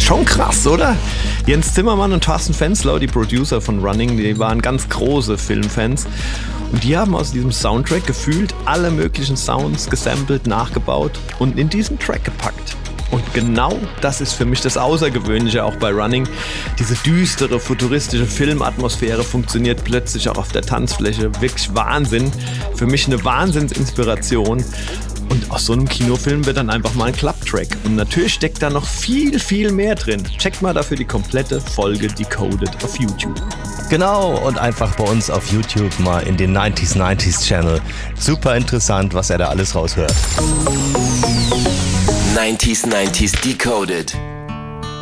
Schon krass, oder? Jens Zimmermann und Thorsten Fenslau, die Producer von Running, die waren ganz große Filmfans. Und die haben aus diesem Soundtrack gefühlt alle möglichen Sounds gesampelt, nachgebaut und in diesen Track gepackt. Und genau das ist für mich das Außergewöhnliche auch bei Running. Diese düstere, futuristische Filmatmosphäre funktioniert plötzlich auch auf der Tanzfläche. Wirklich Wahnsinn. Für mich eine Wahnsinnsinspiration. Und aus so einem Kinofilm wird dann einfach mal ein Club-Track. Und natürlich steckt da noch viel, viel mehr drin. Checkt mal dafür die komplette Folge Decoded auf YouTube. Genau, und einfach bei uns auf YouTube mal in den 90s Channel. Super interessant, was er da alles raushört. 90s Decoded.